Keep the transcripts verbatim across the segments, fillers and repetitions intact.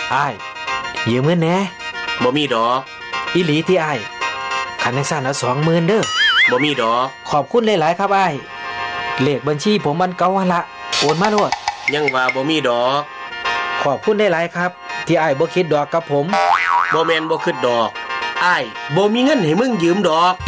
อ้ายยืมเงินแหน่บ่มีดอกอีหลีที่อ้ายคันจังซั่นเอา สองหมื่น เด้อบ่มีดอกขอบคุณหลายๆครับอ้ายเลขบัญชีผมมันเก่าหั่นละโอนมาโลดยังว่าบ่มีดอกขอบคุณหลายๆครับที่อ้ายบ่คิดดอกกับผมบ่แม่นบ่คิดดอกอ้ายบ่มีเงินให้มึงยืมดอก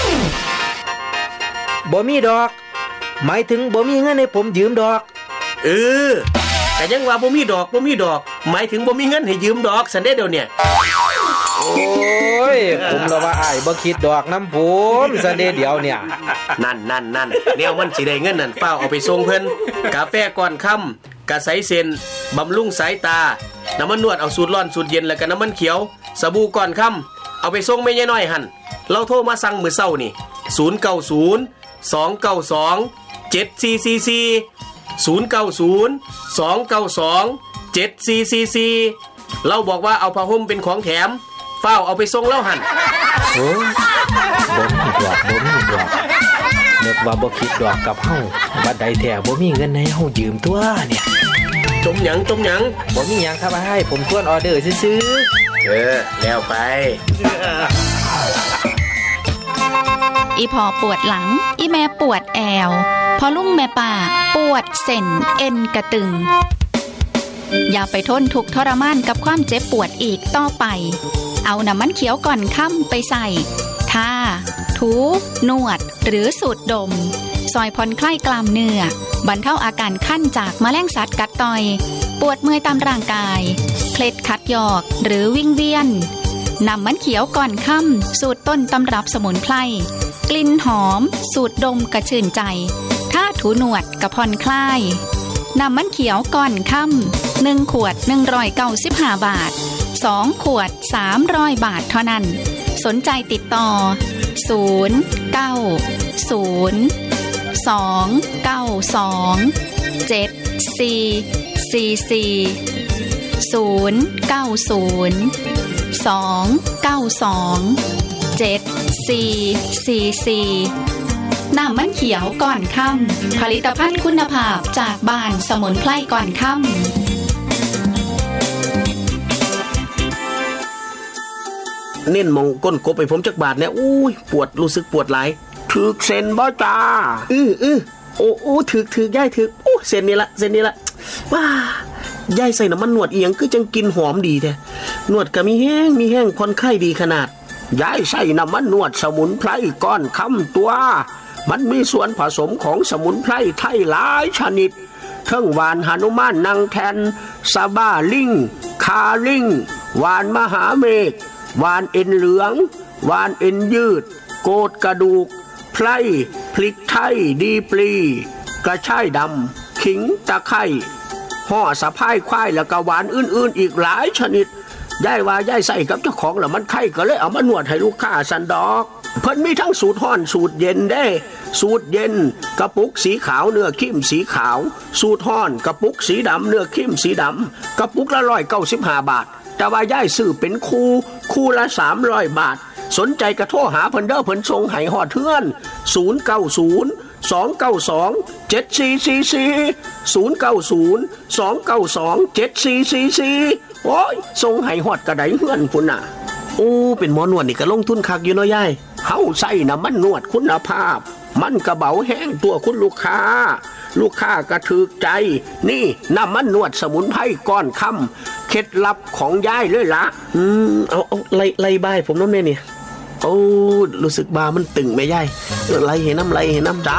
บ่มีดอกหมายถึงบ่มีเงินให้ผมยืมดอกเออแต่ยังว่าบ่มีดอกบ่มีดอกหมายถึงบ่มีเงินให้ยืมดอกซันเด้เดี๋ยวเนี่ยโอ้ยผมละว่าอ้ายบ่คิดดอกนำผมซันเด้เดี๋ยวเนี่ยนั่นๆๆแนวมันสิได้เงินนั่นฟ้าวเอาไปส่งเพิ่นกาแฟก่อนค่ำกะใสเส้นบำรุงสายตาน้ำมันนวดเอาสูตรร้อนสูตรเย็นแล้วก็น้ำมันเขียวสบู่ก่อนค่ำเอาไปส่งแม่ยายน้อยหั่นเราโทรมาสั่งมื้อเช้านี่ศูนย์ เก้า ศูนย์ สอง เก้า สอง เจ็ด สี่ สี่ สี่ ศูนย์ เก้า ศูนย์ สอง เก้า สอง เจ็ด สี่ สี่ สี่เราบอกว่าเอาผ้าห่มเป็นของแถมฟ้าวเอาไปส่งแล้วหั่นโอ้บ่มีดอกบ่มีดอกนึกว่าบ่คิดดอกกับเฮาบัดใดแท้บ่มีเงินให้เฮายืมตัวเนี่ยจมหยังจมหยังบ่มีหยังครับอ้ายผมทวนออเดอร์ซื่อๆเออแล้วไปอีพอปวดหลังอีแม่ปวดแอวพอลุงแม่ป่าปวดเส้นเอ็นกระตึงอย่าไปทนทุกข์ทรมานกับความเจ็บปวดอีกต่อไปเอาน้ำมันเขียวก่อนค่ำไปใส่ทาถูนวดหรือสูดดมซอยผ่อนคลายกล้ามเนื้อบรรเทาอาการคันจากแมลงสัตว์กัดต่อยปวดเมื่อยตามร่างกายเคล็ดขัดยอกหรือวิงเวียนน้ำมันเขียวก่อนค่ำสูตรต้นตำรับสมุนไพรกลิ่นหอมสูดดมกระชื่นใจถ้าถูหนวดกระผ่อนคลายน้ำมันเขียวก่อนค่ำหนึ่งขวดหนึ่งร้อยเก้าสิบห้าบาทสองขวดสามร้อยบาทเท่านั้นสนใจติดต่อศูนย์ เก้า ศูนย์ สอง เก้า สอง เจ็ด สี่ สี่ สี่ ศูนย์ เก้า ศูนย์ สอง เก้า สอง เจ็ด สี่ สี่ สี่น้ำมันเขียวก่อนค่ำผลิตภัณฑ์คุณภาพจากบ้านสมุนไพรก่อนค่ำเน้นมองก้นกบไปผมจักบาทเนี่ยอุ้ยปวดรู้สึกปวดหลายถึกเส้นบ่จ้าอื้ออื้อโอ้โอ้ถึกถึกย่ายถึกโอ้เส้นนี้ละเส้นนี้ละว้าย่ายใส่น้ำมันนวดเอียงคือจังกินหอมดีแท้นวดก็มีแห้งมีแห้งผ่อนคลายดีขนาดย่ายใส่น้ำมันนวดสมุนไพรก้อนคำตัวมันมีส่วนผสมของสมุนไพรไทยหลายชนิดทั้งหวานหนุมานนางแทนซาบ้าลิงคาลิงหวานมหาเมฆหวานเอ็นเหลืองหวานเอ็นยืดโกดกระดูกไพรพริกไทยดีปลีกระชายดำขิงตะไคร้ห่อสะพายควายแล้วก็หวานอื่นๆอีกหลายชนิดย่ายว่าย่ายใส่กับเจ้าของแล้วมันไข้ก็เลยเอามานวดให้ลูกค้าสันดอกเพิ่นมีทั้งสูตรร้อนสูตรเย็นเด้สูตรเย็นกระปุกสีขาวเนื้อครีมสีขาวสูตรร้อนกระปุกสีดำเนื้อครีมสีดำกระปุกละหนึ่งร้อยเก้าสิบห้าบาทแต่ว่าย่ายซื้อเป็นคู่คู่ละสามร้อยบาทสนใจกระโทรหาเพิ่นเด้อเพิ่นส่งให้ฮอดเทือนศูนย์ เก้า ศูนย์ สอง เก้า สอง เจ็ด สี่ สี่ สี่ ศูนย์ เก้า ศูนย์ สอง เก้า สอง เจ็ด สี่ สี่ สี่โอ้ยส่งให้ฮอดกระไดเฮือนพุ่นน่ะโอ้เป็นหมอนวดนี่ก็ลงทุนคักอยู่เนาะยายเฮาใส่น้ำมันนวดคุณภาพมันกระเบาแห้งตัวคุณลูกค้าลูกค้าก็ถูกใจนี่น้ำมันนวดสมุนไพรก้อนค่ำเคล็ดลับของยายเลยล่ะอืมเอาเอาไล่ไล่บ้ายผมน้ำแม่นี่โอ้รู้สึกบามันตึงไหมยายไล่เห็นน้ำไล่เห็นน้ำจ้า